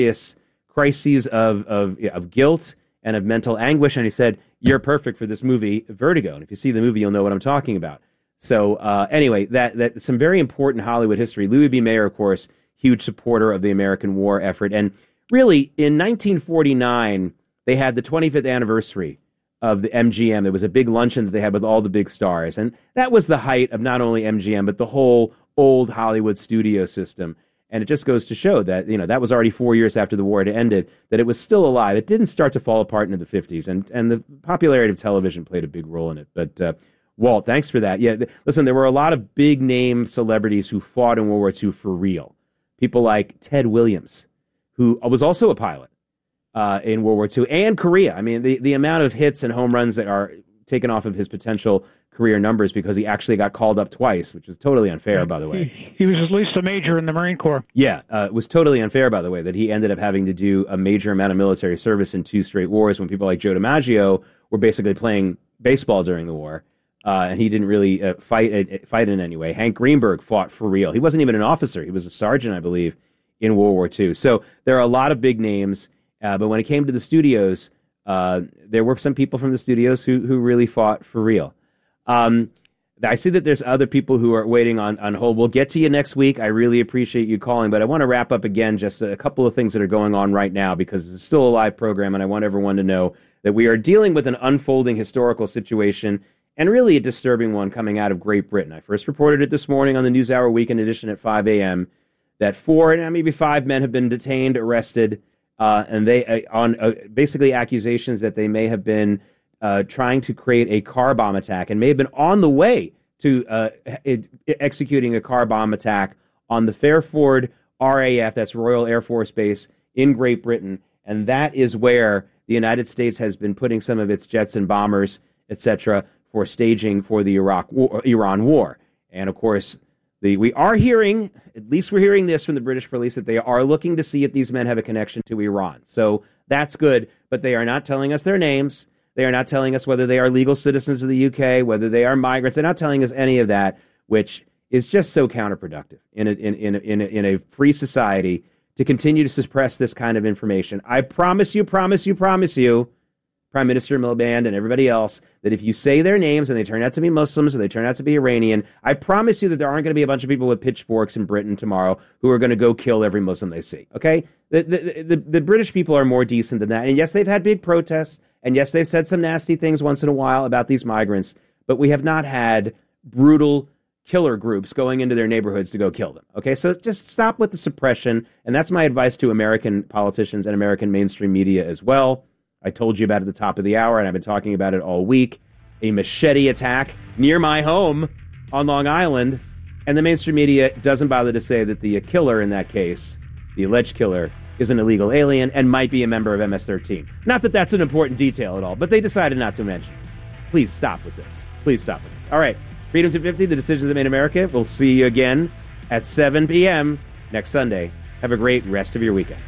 crises of guilt and of mental anguish. And he said, "You're perfect for this movie, Vertigo. And if you see the movie, you'll know what I'm talking about." So anyway, that some very important Hollywood history. Louis B. Mayer, of course, huge supporter of the American war effort. And really, in 1949, they had the 25th anniversary of the MGM. There was a big luncheon that they had with all the big stars. And that was the height of not only MGM, but the whole old Hollywood studio system. And it just goes to show that, that was already 4 years after the war had ended, that it was still alive. It didn't start to fall apart into the 50s. And the popularity of television played a big role in it. But Walt, thanks for that. Yeah, listen, there were a lot of big-name celebrities who fought in World War II for real. People like Ted Williams, who was also a pilot in World War II, and Korea. I mean, the amount of hits and home runs that are taken off of his potential career numbers because he actually got called up twice, which was totally unfair, by the way. He was at least a major in the Marine Corps. Yeah, it was totally unfair, by the way, that he ended up having to do a major amount of military service in 2 straight wars when people like Joe DiMaggio were basically playing baseball during the war. And he didn't really fight in any way. Hank Greenberg fought for real. He wasn't even an officer. He was a sergeant, I believe, in World War II. So there are a lot of big names. But when it came to the studios, there were some people from the studios who really fought for real. I see that there's other people who are waiting on hold. We'll get to you next week. I really appreciate you calling. But I want to wrap up again just a couple of things that are going on right now because it's still a live program. And I want everyone to know that we are dealing with an unfolding historical situation and really a disturbing one coming out of Great Britain. I first reported it this morning on the NewsHour Weekend Edition at 5 a.m. that 4, maybe 5 men have been detained, arrested, and they on basically accusations that they may have been trying to create a car bomb attack and may have been on the way to executing a car bomb attack on the Fairford RAF, that's Royal Air Force Base in Great Britain. And that is where the United States has been putting some of its jets and bombers, etc., for staging for the Iran war. And of course, we are hearing, at least we're hearing this from the British police, that they are looking to see if these men have a connection to Iran. So that's good, but they are not telling us their names. They are not telling us whether they are legal citizens of the UK, whether they are migrants. They're not telling us any of that, which is just so counterproductive in a free society to continue to suppress this kind of information. I promise you, Prime Minister Miliband and everybody else, that if you say their names and they turn out to be Muslims or they turn out to be Iranian, I promise you that there aren't going to be a bunch of people with pitchforks in Britain tomorrow who are going to go kill every Muslim they see, okay? The British people are more decent than that. And yes, they've had big protests, and yes, they've said some nasty things once in a while about these migrants, but we have not had brutal killer groups going into their neighborhoods to go kill them, okay? So just stop with the suppression, and that's my advice to American politicians and American mainstream media as well. I told you about it at the top of the hour, and I've been talking about it all week. A machete attack near my home on Long Island, and the mainstream media doesn't bother to say that the killer in that case, the alleged killer, is an illegal alien and might be a member of MS-13. Not that that's an important detail at all, but they decided not to mention it. Please stop with this. Please stop with this. All right, Freedom 250, the decisions that made America. We'll see you again at 7 p.m. next Sunday. Have a great rest of your weekend.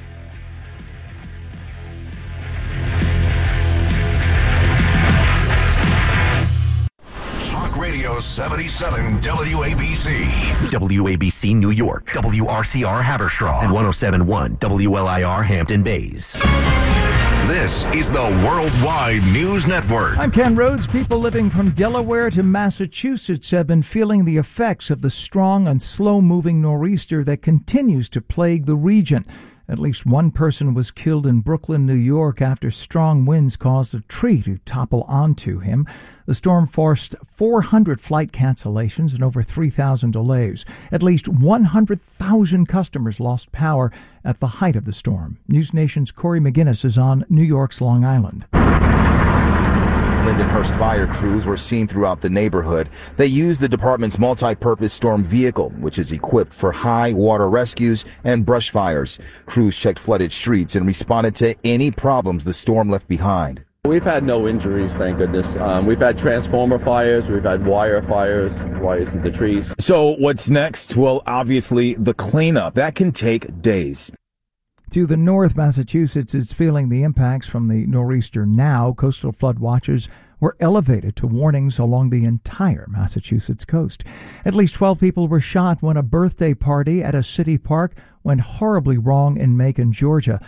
Radio 77 WABC. WABC New York, WRCR Haverstraw, and 107.1 WLIR Hampton Bays. This is the Worldwide News Network. I'm Ken Rhodes. People living from Delaware to Massachusetts have been feeling the effects of the strong and slow-moving nor'easter that continues to plague the region. At least one person was killed in Brooklyn, New York, after strong winds caused a tree to topple onto him. The storm forced 400 flight cancellations and over 3,000 delays. At least 100,000 customers lost power at the height of the storm. News Nation's Corey McGinnis is on New York's Long Island. Lindenhurst fire crews were seen throughout the neighborhood. They used the department's multi-purpose storm vehicle, which is equipped for high water rescues and brush fires. Crews checked flooded streets and responded to any problems the storm left behind. We've had no injuries, thank goodness. We've had transformer fires, we've had wires in the trees. So what's next? Well, obviously the cleanup. That can take days. To the north, Massachusetts is feeling the impacts from the nor'easter now. Coastal flood watches were elevated to warnings along the entire Massachusetts coast. At least 12 people were shot when a birthday party at a city park went horribly wrong in Macon, Georgia.